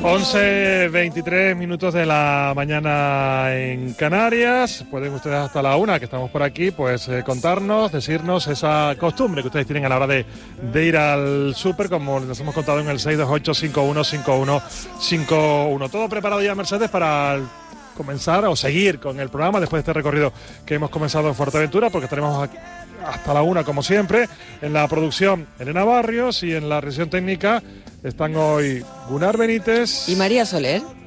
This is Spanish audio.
11:23 minutos de la mañana en Canarias. Pueden ustedes hasta la 1, que estamos por aquí, pues contarnos, decirnos esa costumbre que ustedes tienen a la hora de ir al súper, como les hemos contado en el 628-515151. Todo preparado ya, Mercedes, para comenzar o seguir con el programa después de este recorrido que hemos comenzado en Fuerteventura, porque estaremos aquí hasta la 1, como siempre. En la producción, Elena Barrios, y en la realización técnica están hoy Gunnar Benítez y María Soler.